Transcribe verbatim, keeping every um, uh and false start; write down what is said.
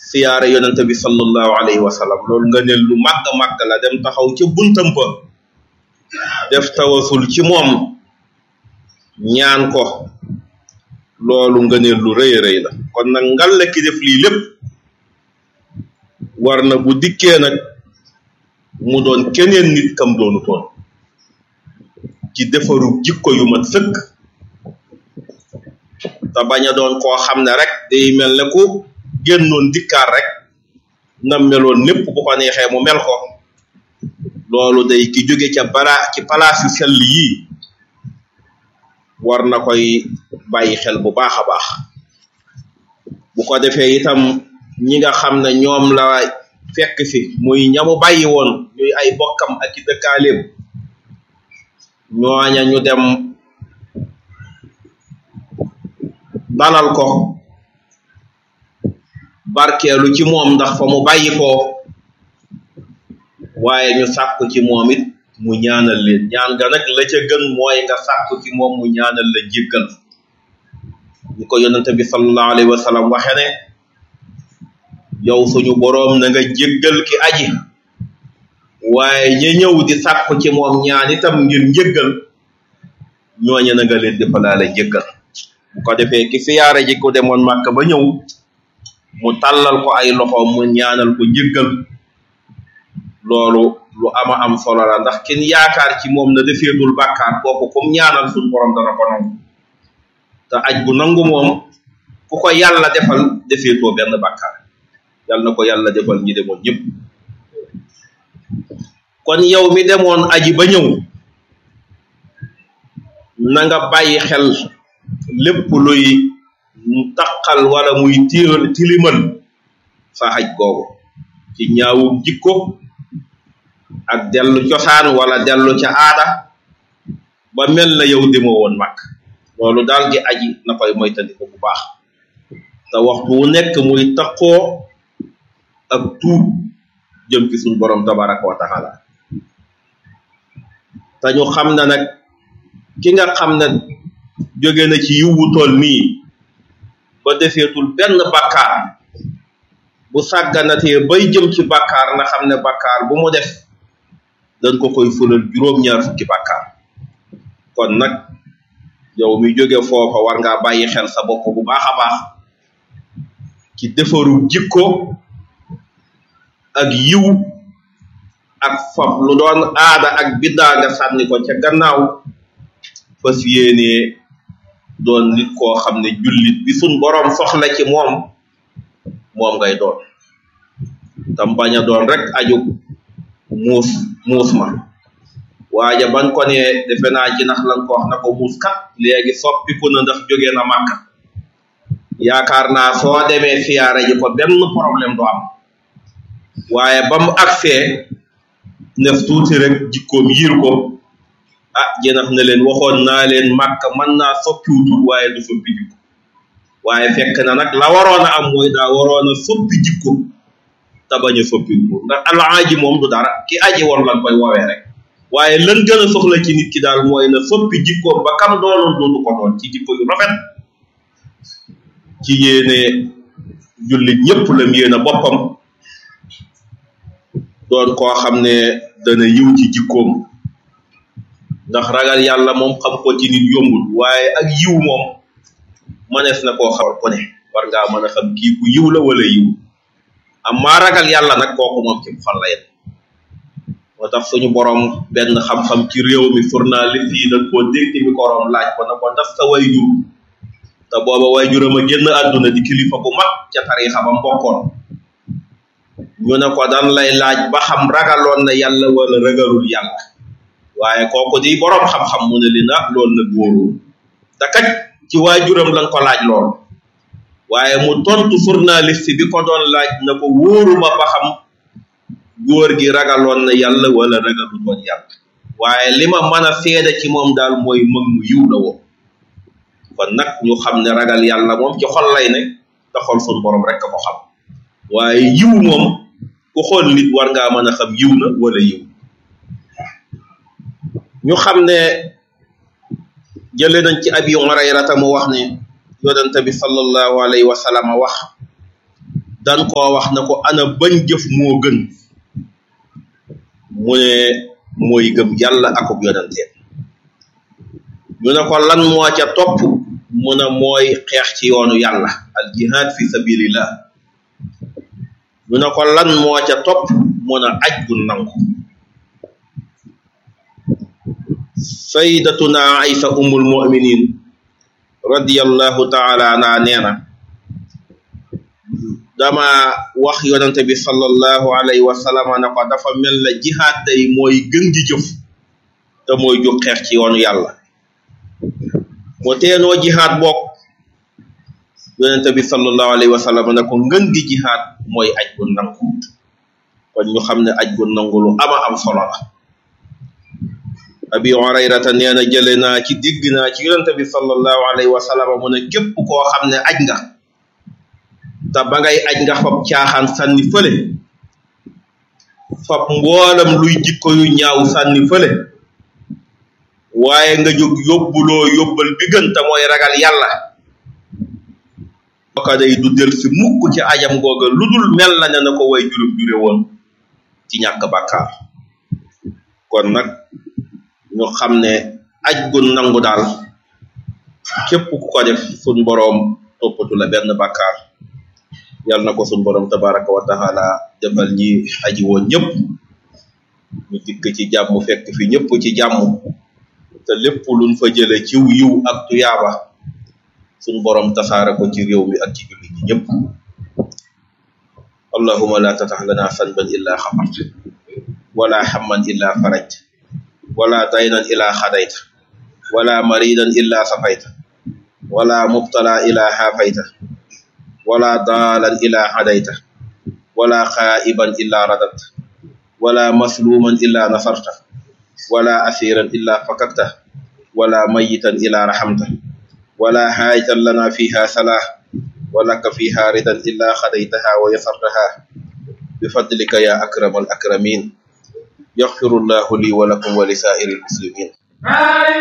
siyaare yonente bi sallallahu alayhi wa sallam loolu nga ne lu màgg màgg la dem taxaw ca buntam ba def tawasul ci moom ñaan ko loolu nga ne lu rëy rëy la kon nag ngal la ki def lii lépp war na bu dikkee nag mu doon keneen nit kam doonu toon ci defaru jikko yu mat sëkk te bañ a doon koo xam ne rek day mel ne ku génnoon dikkaar rek na meloon lépp bu ko neexee mu mel ko loolu day ki jóge ca bara ci palaas yu sell yii war na koy bàyyi xel bu baax a baax bu ko defee itam ñi nga xam ne ñoom la fekk fi muy ñamu bàyyi woon ñuy ay bokkam ak i dëkkaaleem ñooña ñu dem dalal ko barkeelu ci moom ndax fa mu bàyyi ko waaye ñu sàkku ci moom it mu ñaanal leen ñaan ga nag la ca gën mooy nga sàkku ci moom mu ñaanal la jéggal ñu ko yonente bi sallallahu alayhi wa sallam waxe ne yow suñu boroom na nga jéggal ki aji waaye ña ñëw di sàkku ci moom ñaan itam ngir njéggal ñooñe na nga leen defalaale jéggal bu ko defee ki siyaare ji ko demoon Màkka ba ñëw mu tàllal ko ay loxo mu ñaanal ko njéggal loolu lu ama am solo la ndax kin yaakaar ci moom na defeetul bàkkaar kooku comme ñaanal suñu borom dana ko nangu te aj bu nangu moom ku ko yàlla defal defeetoo benn bàkkaar yàlla na ko yàlla defal ñi demoon ñëpp kon yow mi demoon aji ba ñëw na nga bàyyi xel lépp luy taqal wala muy tiir tilimal sa xaj googu ci ñaawu jikko ak dellu cosaan wala dellu ca aada ba mel na yow demoo woon mag loolu daal gi aji na koy moytandiku bu baax te waxtu wu nekk muy taqoo ak tuub jëm ci suñu borom tabaraka wa taala te ñu xam ne nag ki nga xam ne jóge na ci yiwu tool nii ba defeetul benn bàkkaar bu sàgganatee bay jëm ci bàkkaar na xam ne bàkkaar bu mu def dañ ko koy fulal juróom-ñaar fukki bàkkaar kon nag yow mi jóge foofa war ngaa bàyyi xel sa bopp bu baax a baax ci defaru jikko ak yiw ak fab lu doon aada ak biddaa nga sànni ko ca gannaaw fas yéenee doon nit koo xam ne jullit bi suñ boroom soxla ci moom moom ngay doon tam bañ a doon rek aju muus muus ma waaja ban ko ne defe naa ci nax lan ko wax na ko muus kat léegi soppiku na ndax jóge na Màkka yaakaar naa soo demee siyaare ji ko benn problème du am waaye ba mu agsee nef tuuti rek jikkoom yiir ko ah jënax na leen waxoon naa leen Màkka mën naa soppiwutul waaye du soppi jikko waaye fekk na nag la waroon a am mooy daa waroon a soppi jikko te bañ a soppiwutul ndax alaaji moom du dara ki aji woon lan koy woowee rek waaye lan gën a soxla ci nit ki daal mooy na soppi jikkoom ba kam doonoon dootu ko doon ci jikko yu rafet ci yéene jullit ñëpp la mu yéene boppam doon koo xam ne dana yiw ci jikkoom ndax ragal yàlla moom xam ko ci nit yombul waaye ak yiw moom mënees na koo xawal ko ne war ngaa mën a xam kii ku yiw la wala yiw amma ragal yàlla nag kooku moom ci xol la yem moo tax suñu borom benn xam-xam ci réew mi journaliste yi dañ koo dégg mi korom laaj ko na ko ndax sa way jur te booba way juram a génn àdduna di kilifa bu mag ca tariixa ba mbokkoon ñu ne ko dan lay laaj ba xam ragaloon na yàlla wala ragalul yàlla waaye kooku di borom xam-xam mu ne li na loolu nag wóorul te kat ci waajuram lañ ko laaj lool waaye mu tontu journaliste bi ko doon laaj na ko wóoruma ba xam góor gi ragaloon na yàlla wala ragalul woon yàlla waaye li ma mën a seede ci moom daal mooy mag mu yiw la woo kon nag ñu xam ne ragal yàlla moom ci xol lay ne te xol suñu borom rek a ko xam waaye yiw moom ku xool nit war ngaa mën a xam yiw na wala yiw ñu xam ne jële nañ ci Abi Hurayrata mu wax ne yonente bi sallallahu alayhi wa sallam wax dan koo wax na ko ana bañ jëf moo gën mu ne mooy gëm yàlla akub yonenteem ñu ne ko lan moo ca topp mu ne mooy xeex ci yoonu yàlla al jihad fi sabilillah ñu ne ko lan moo ca topp mu ne aj gu nangu sayyidatuna Aïsa ummul mu'minin radiyallahu ta'ala anha neena dama wax yonente bi sallallahu alayhi wa sallam ne ko dafa mel na jihaad day mooy gën gi jëf te mooy jóg xeex ci yoonu yàlla moo teenoo jihaad bokk yonente bi sallallahu alayhi wa sallam ne ko ngën gi jihaad mooy aj gu nangu kon ñu xam ne aj gu nangu lu ama am solo la abi hurayrata nee na jële naa ci digg naa ci yonente bi sallallahu alayhi wa sallam mu ne képp koo xam ne aj nga te ba ngay aj nga fab caaxaan sànni fële fab mboolam luy jikko yu ñaaw sànni fële waaye nga jóg yóbbuloo yóbbal bi gën te mooy ragal yàlla ka day du del si mukk ci ajam googa lu dul mel na ne na ko way juróom jure woon ci ñàkk bàkkaar kon nag ñu xam ne aj gu nangu daal képp ku ko def sun boroom toppatu la benn bàkkaar yàlla na ko sun boroom tabaraka wa taala defal ñi aji woon ñëpp ñu dikk ci jàmm fekk fi ñëpp ci jàmm te lépp luñ fa jële ciw yiw ak tuyaaba sun boroom tasaare ko ci réew mi ak ci julli ñi ñëpp allahumma la tatah lana sanban illa xafarta wala hamman illa farajta wala daynan illa xadayta wala maridan illa safayta wala mubtala illa xaafayta wala daalan illa hadayta wala xaa'iban illa radadta wala masluman illa nasarta wala asiran illa fakakta wala mayitan illa rahamta wala haajatan lana fiha salah walaka fiha ridan illa xadaytaha wa yasartaha bifadlika ya akramal akramin yaghfirullahu li wa lakum wa li sa'iril muslimin